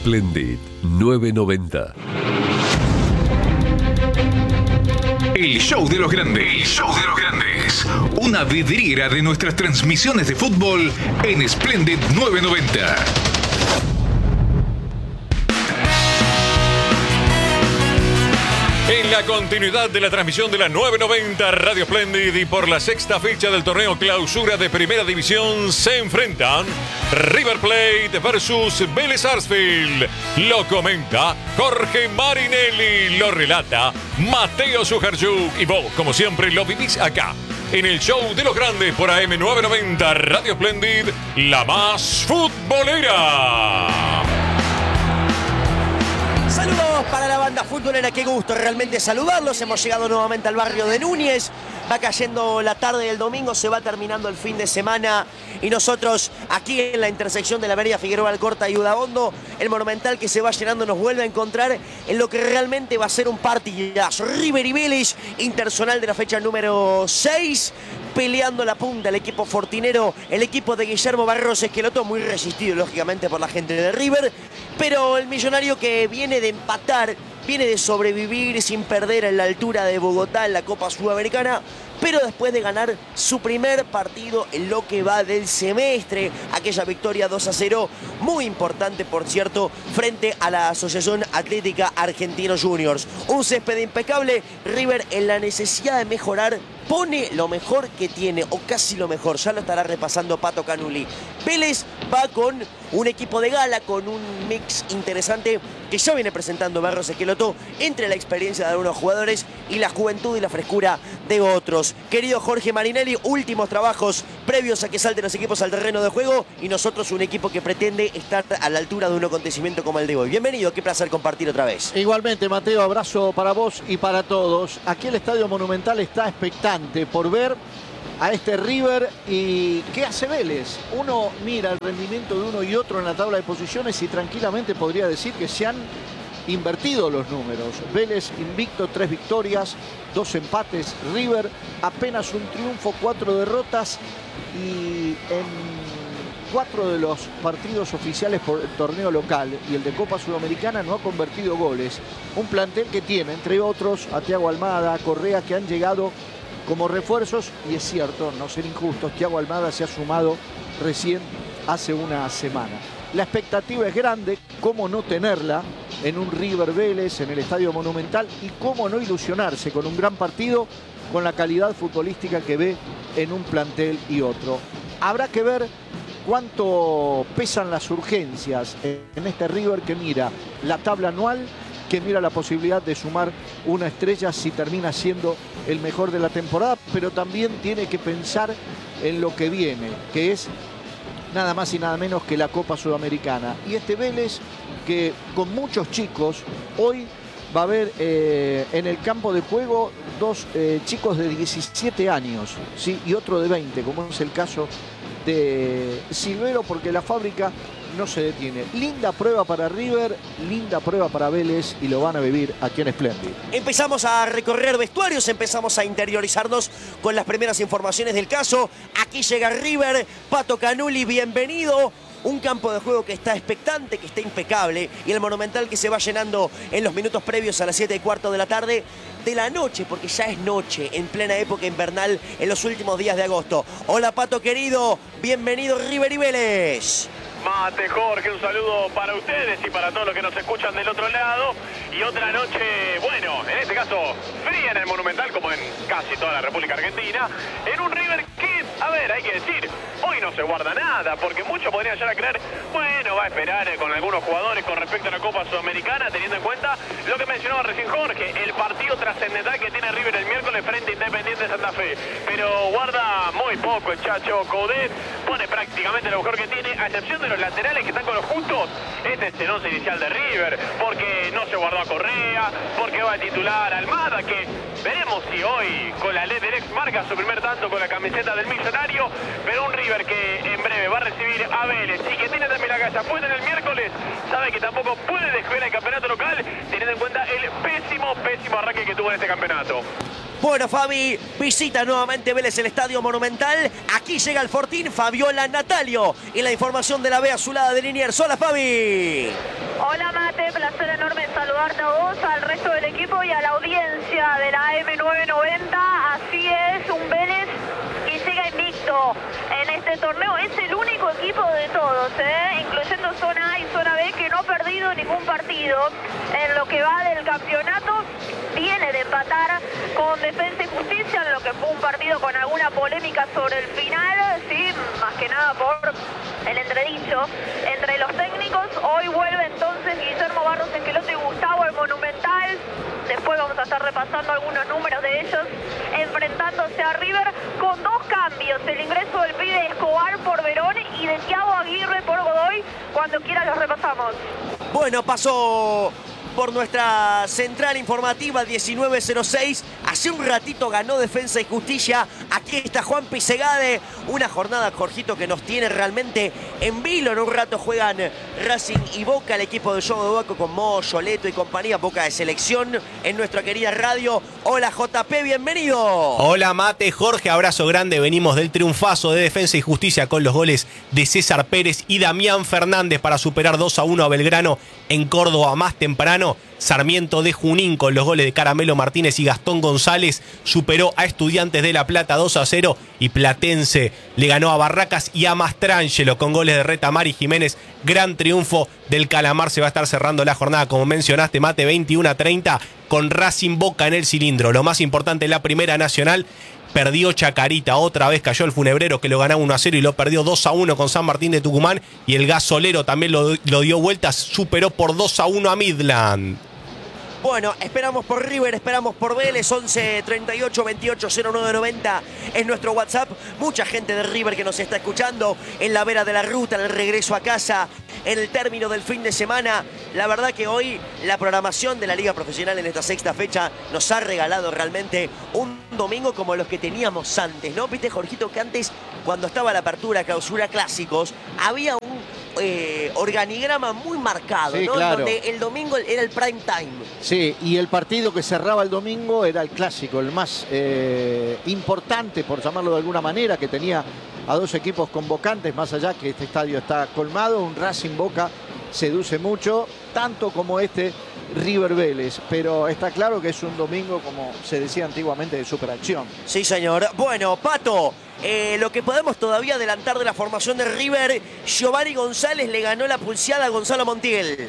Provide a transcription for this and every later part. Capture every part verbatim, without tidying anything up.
Splendid nueve noventa. El show de los grandes. El show de los grandes. Una vidriera de nuestras transmisiones de fútbol en Splendid nueve noventa. En la continuidad de la transmisión de la nueve noventa Radio Splendid y por la sexta fecha del torneo clausura de Primera División se enfrentan River Plate versus Vélez Sarsfield. Lo comenta Jorge Marinelli, lo relata Mateo Sujarchuk y vos, como siempre, lo vivís acá en el show de los grandes por A M nueve noventa Radio Splendid, la más futbolera. Saludos para la banda futbolera, qué gusto realmente saludarlos. Hemos llegado nuevamente al barrio de Núñez. Va cayendo la tarde del domingo, se va terminando el fin de semana y nosotros aquí en la intersección de la avenida Figueroa Alcorta y Udaondo, el Monumental que se va llenando nos vuelve a encontrar en lo que realmente va a ser un partidazo. River y Vélez, interzonal de la fecha número seis, peleando la punta el equipo fortinero, el equipo de Guillermo Barros Esqueloto, muy resistido lógicamente por la gente de River, pero el millonario que viene de empatar, viene de sobrevivir sin perder en la altura de Bogotá en la Copa Sudamericana, pero después de ganar su primer partido en lo que va del semestre, aquella victoria dos a cero, muy importante por cierto, frente a la Asociación Atlética Argentinos Juniors. Un césped impecable, River en la necesidad de mejorar, pone lo mejor que tiene, o casi lo mejor, ya lo estará repasando Pato Canuli. Vélez va con un equipo de gala, con un mix interesante que ya viene presentando Barros Esqueloto, entre la experiencia de algunos jugadores y la juventud y la frescura de otros. Querido Jorge Marinelli, últimos trabajos previos a que salten los equipos al terreno de juego y nosotros un equipo que pretende estar a la altura de un acontecimiento como el de hoy. Bienvenido, qué placer compartir otra vez. Igualmente, Mateo, abrazo para vos y para todos. Aquí el Estadio Monumental está expectante por ver a este River y qué hace Vélez. Uno mira el rendimiento de uno y otro en la tabla de posiciones y tranquilamente podría decir que se han invertido los números. Vélez invicto, tres victorias, dos empates. River apenas un triunfo, cuatro derrotas y en cuatro de los partidos oficiales por el torneo local y el de Copa Sudamericana no ha convertido goles. Un plantel que tiene, entre otros, a Thiago Almada, a Correa, que han llegado como refuerzos, y es cierto, no ser injustos, Thiago Almada se ha sumado recién hace una semana. La expectativa es grande, cómo no tenerla en un River Vélez, en el Estadio Monumental, y cómo no ilusionarse con un gran partido, con la calidad futbolística que ve en un plantel y otro. Habrá que ver cuánto pesan las urgencias en este River que mira la tabla anual, que mira la posibilidad de sumar una estrella si termina siendo el mejor de la temporada, pero también tiene que pensar en lo que viene, que es nada más y nada menos que la Copa Sudamericana. Y este Vélez, que con muchos chicos, hoy va a haber eh, en el campo de juego dos eh, chicos de diecisiete años, ¿sí? Y otro de veinte, como es el caso de Silvero, porque la fábrica no se detiene. Linda prueba para River, linda prueba para Vélez y lo van a vivir aquí en Splendid. Empezamos a recorrer vestuarios, empezamos a interiorizarnos con las primeras informaciones del caso. Aquí llega River, Pato Canuli, bienvenido. Un campo de juego que está expectante, que está impecable, y el Monumental que se va llenando en los minutos previos a las siete y cuarto de la tarde de la noche, porque ya es noche, en plena época invernal, en los últimos días de agosto. Hola, Pato querido, bienvenido River y Vélez. Mate, Jorge, un saludo para ustedes y para todos los que nos escuchan del otro lado. Y otra noche, bueno, en este caso, fría en el Monumental, como en casi toda la República Argentina. En un River que, a ver, hay que decir, hoy no se guarda nada, porque muchos podrían llegar a creer, bueno, va a esperar con algunos jugadores con respecto a la Copa Sudamericana, teniendo en cuenta lo que mencionaba recién Jorge, el partido trascendental que tiene River el miércoles frente a Independiente Santa Fe. Pero guarda muy poco el Chacho Coudet, pone prácticamente lo mejor que tiene, a excepción de los laterales que están con los juntos. Este es el once inicial de River, porque no se guardó a Correa, porque va a titular Almada, que veremos si hoy con la ley del ex marca su primer tanto con la camiseta del millonario, pero un River que en breve va a recibir a Vélez y que tiene también la galla puesta en el miércoles, sabe que tampoco puede descuidar el campeonato local, teniendo en cuenta el pésimo, pésimo arranque que tuvo en este campeonato. Bueno, Fabi, visita nuevamente Vélez el Estadio Monumental. Aquí llega el Fortín, Fabiola Natalio. Y la información de la B azulada de Liniers. Hola, Fabi. Hola, Mate. Placer enorme saludarte a vos, al resto del equipo y a la audiencia de la A M nueve noventa. Así es, un Vélez que llega invicto en este torneo. Es el único equipo de todos, ¿eh? incluyendo zona A y zona B, que no ha perdido ningún partido en lo que va del campeonato. Viene de empatar con Defensa y Justicia, en lo que fue un partido con alguna polémica sobre el final, sí, más que nada por el entredicho entre los técnicos. Hoy vuelve entonces Guillermo Barros Esqueloto y Gustavo al Monumental. Después vamos a estar repasando algunos números de ellos enfrentándose a River con dos cambios: el ingreso del pibe Escobar por Verón y de Thiago Aguirre por Godoy. Cuando quiera los repasamos. Bueno, pasó por nuestra central informativa diecinueve cero seis. Hace un ratito ganó Defensa y Justicia. Aquí está Juan Pisegade. Una jornada, Jorgito, que nos tiene realmente en vilo. En un rato juegan Racing y Boca, el equipo de Yogo de Baco con Moyo, Leto y compañía. Boca de selección en nuestra querida radio. Hola, J P, bienvenido. Hola, Mate, Jorge, abrazo grande. Venimos del triunfazo de Defensa y Justicia con los goles de César Pérez y Damián Fernández para superar dos a uno a Belgrano en Córdoba más temprano. Sarmiento de Junín con los goles de Caramelo Martínez y Gastón González superó a Estudiantes de La Plata dos a cero y Platense le ganó a Barracas y a Mastrangelo con goles de Retamar y Jiménez. Gran triunfo del Calamar. Se va a estar cerrando la jornada, como mencionaste, Mate, veintiuno a treinta con Racing Boca en el cilindro. Lo más importante, la Primera Nacional. Perdió Chacarita, otra vez cayó el Funebrero, que lo ganaba uno a cero y lo perdió dos a uno con San Martín de Tucumán. Y el Gasolero también lo, lo dio vueltas, superó por dos a uno a Midland. Bueno, esperamos por River, esperamos por Vélez. Once treinta y ocho veintiocho cero nueve noventa es nuestro WhatsApp. Mucha gente de River que nos está escuchando en la vera de la ruta, en el regreso a casa, en el término del fin de semana. La verdad que hoy la programación de la Liga Profesional en esta sexta fecha nos ha regalado realmente un domingo como los que teníamos antes, ¿no? Viste, Jorgito, que antes, cuando estaba la apertura, clausura, clásicos, había un eh, organigrama muy marcado, sí, ¿no? Claro. Donde el domingo era el prime time. Sí, y el partido que cerraba el domingo era el clásico, el más eh, importante, por llamarlo de alguna manera, que tenía a dos equipos convocantes, más allá que este estadio está colmado. Un Racing Boca seduce mucho, tanto como este River Vélez, pero está claro que es un domingo, como se decía antiguamente, de superacción. Sí, señor. Bueno, Pato, eh, lo que podemos todavía adelantar de la formación de River: Giovanni González le ganó la pulseada a Gonzalo Montiel.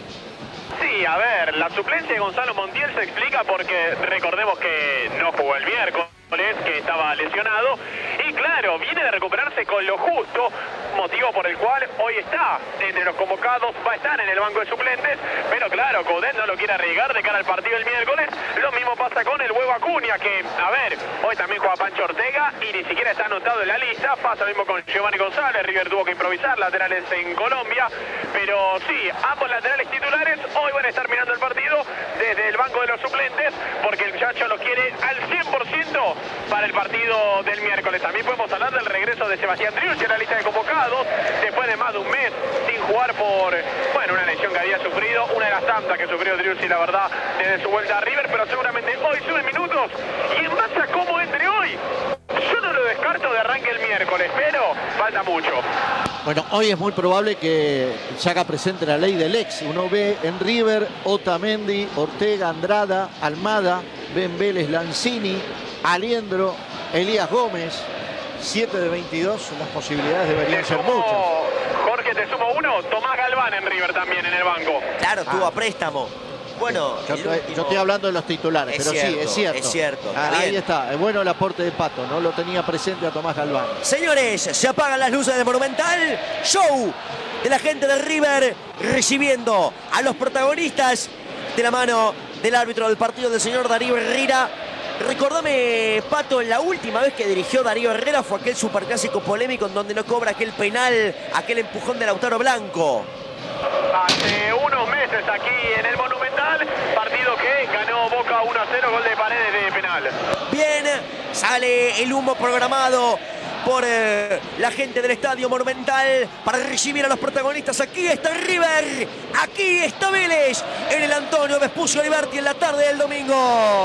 Sí, a ver, la suplencia de Gonzalo Montiel se explica porque recordemos que no jugó el miércoles, que estaba lesionado, y claro, viene de recuperarse con lo justo, motivo por el cual hoy está entre los convocados, va a estar en el banco de suplentes, pero claro, Coudet no lo quiere arriesgar de cara al partido del miércoles. Lo mismo pasa con el Huevo Acuña, que, a ver, hoy también juega Pancho Ortega y ni siquiera está anotado en la lista. Pasa lo mismo con Giovanni González. River tuvo que improvisar laterales en Colombia, pero sí, ambos laterales titulares hoy van a estar mirando el partido desde el banco de los suplentes, porque el muchacho lo quiere al cien por ciento para el partido del miércoles. También podemos hablar del regreso de Sebastián Driussi en la lista de convocados, después de más de un mes sin jugar por, bueno, una lesión que había sufrido, una de las tantas que sufrió Driussi, la verdad, desde su vuelta a River, pero seguramente hoy sube minutos, y en base a cómo entre hoy, yo no lo descarto de arranque el miércoles, pero falta mucho. Bueno, hoy es muy probable que se haga presente la ley del ex. Uno ve en River Otamendi, Ortega, Andrada, Almada, ve en Vélez Lanzini, Aliendro, Elías Gómez. siete de veintidós, las posibilidades deberían Te ser sumo, muchas. Jorge, te sumo uno, Tomás Galván en River también en el banco. Claro, estuvo Ah. a préstamo. Bueno, Yo, el estoy- último- yo estoy hablando de los titulares, Es pero cierto, sí, es cierto. es cierto, Ah, está ahí bien. está, es bueno el aporte de Pato, no lo tenía presente a Tomás Galván. Señores, se apagan las luces del Monumental. Show de la gente de River recibiendo a los protagonistas de la mano del árbitro del partido, del señor Darío Herrera. Recordame, Pato, la última vez que dirigió Darío Herrera fue aquel superclásico polémico en donde no cobra aquel penal, aquel empujón de Lautaro Blanco. Hace unos meses aquí en el Monumental, partido que ganó Boca uno a cero, gol de Paredes de penal. Bien, sale el humo programado por eh, la gente del Estadio Monumental para recibir a los protagonistas. Aquí está River, aquí está Vélez, en el Antonio Vespucio Olivarti en la tarde del domingo.